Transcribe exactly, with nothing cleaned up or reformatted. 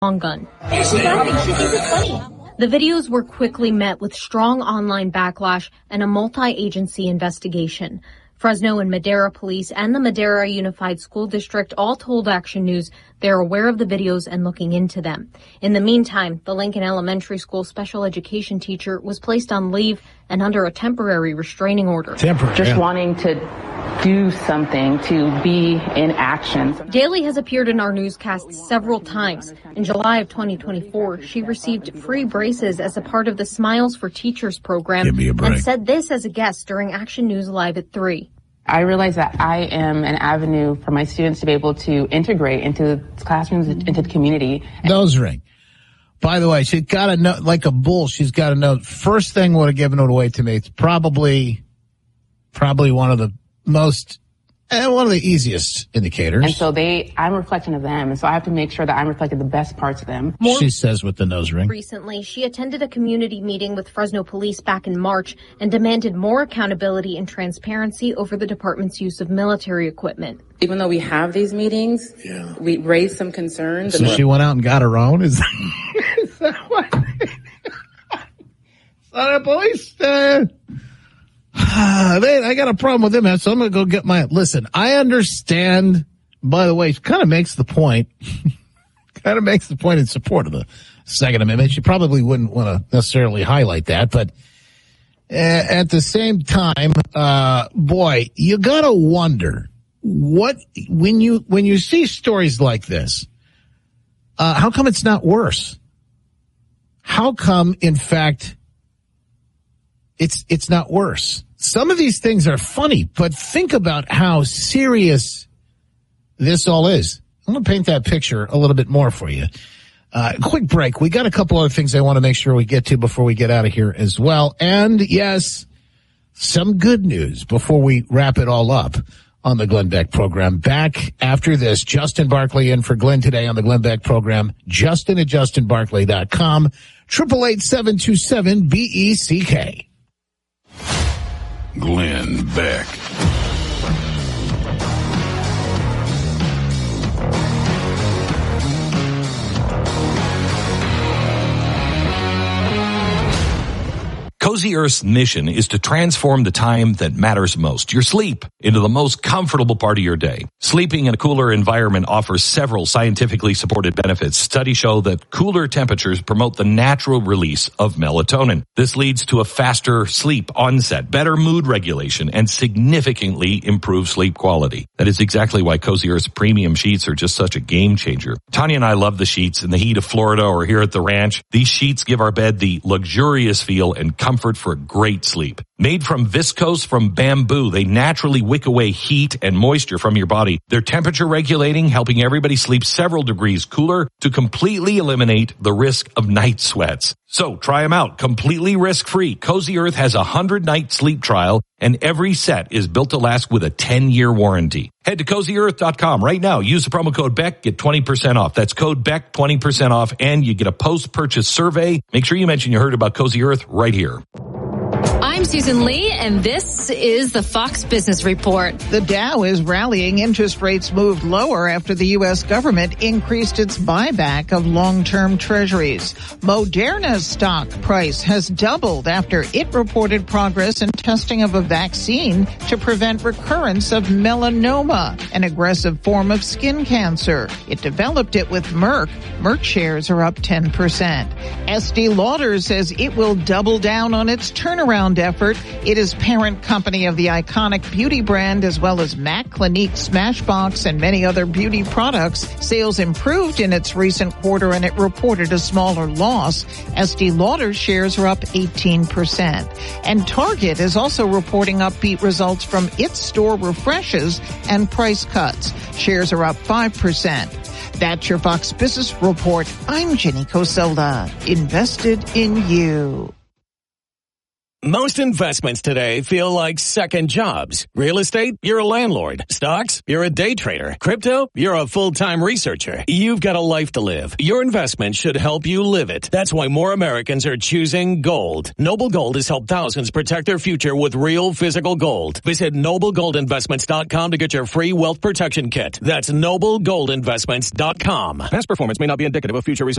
long gun. She's laughing. She thinks it's funny. The videos were quickly met with strong online backlash and a multi-agency investigation. Fresno and Madera Police and the Madera Unified School District all told Action News they're aware of the videos and looking into them. In the meantime, the Lincoln Elementary School special education teacher was placed on leave and under a temporary restraining order. Temporary. Just yeah. wanting to do something, to be in action. Daly has appeared in our newscast several times. In July of twenty twenty-four, she received free braces as a part of the Smiles for Teachers program and said this as a guest during Action News Live at three. I realize that I am an avenue for my students to be able to integrate into the classrooms, into the community. Nose ring. By the way, she's got to know, like a bull, she's got to know. First thing would have given it away to me. It's probably, probably one of the most, and one of the easiest indicators. And so they, I'm a reflection of them, and so I have to make sure that I'm reflecting the best parts of them. More she says with the nose ring. Recently, she attended a community meeting with Fresno Police back in March and demanded more accountability and transparency over the department's use of military equipment. Even though we have these meetings, yeah. we raised some concerns. So she went out and got her own? Is that, is that what? So the police, uh, Man, I got a problem with them, man, so I'm going to go get my... Listen, I understand, by the way, she kind of makes the point, kind of makes the point in support of the Second Amendment. She probably wouldn't want to necessarily highlight that, but uh, at the same time, uh, boy, you got to wonder what, when you, when you see stories like this, uh, how come it's not worse? How come, in fact, it's, it's not worse? Some of these things are funny, but think about how serious this all is. I'm going to paint that picture a little bit more for you. Uh, quick break. We got a couple other things I want to make sure we get to before we get out of here as well. And yes, some good news before we wrap it all up on the Glenn Beck program. Back after this, Justin Barkley in for Glenn today on the Glenn Beck program. Justin at justin barkley dot com. eight eight eight, seven two seven, B E C K. Glenn Beck. Cozy Earth's mission is to transform the time that matters most, your sleep, into the most comfortable part of your day. Sleeping in a cooler environment offers several scientifically supported benefits. Studies show that cooler temperatures promote the natural release of melatonin. This leads to a faster sleep onset, better mood regulation, and significantly improved sleep quality. That is exactly why Cozy Earth's premium sheets are just such a game changer. Tanya and I love the sheets in the heat of Florida or here at the ranch. These sheets give our bed the luxurious feel and comfort Comfort for great sleep. Made from viscose from bamboo, they naturally wick away heat and moisture from your body. They're temperature regulating, helping everybody sleep several degrees cooler to completely eliminate the risk of night sweats. So try them out completely risk-free. Cozy Earth has a hundred-night sleep trial, and every set is built to last with a ten-year warranty. Head to cozy earth dot com right now. Use the promo code Beck, get twenty percent off. That's code Beck, twenty percent off, and you get a post-purchase survey. Make sure you mention you heard about Cozy Earth right here. I'm Susan Lee, and this is the Fox Business Report. The Dow is rallying. Interest rates moved lower after the U S government increased its buyback of long-term treasuries. Moderna's stock price has doubled after it reported progress in testing of a vaccine to prevent recurrence of melanoma, an aggressive form of skin cancer. It developed it with Merck. Merck shares are up ten percent. Estée Lauder says it will double down on its turnaround effort. It is parent company of the iconic beauty brand as well as MAC, Clinique, Smashbox, and many other beauty products. Sales improved in its recent quarter and it reported a smaller loss. Estée Lauder shares are up eighteen percent. And Target is also reporting upbeat results from its store refreshes and price cuts. Shares are up five percent. That's your Fox Business Report. I'm Jenny Cosola. Invested in you. Most investments today feel like second jobs. Real estate, you're a landlord. Stocks, you're a day trader. Crypto, you're a full-time researcher. You've got a life to live. Your investment should help you live it. That's why more Americans are choosing gold. Noble Gold has helped thousands protect their future with real physical gold. Visit noble gold investments dot com to get your free wealth protection kit. That's noble gold investments dot com. Past performance may not be indicative of future results.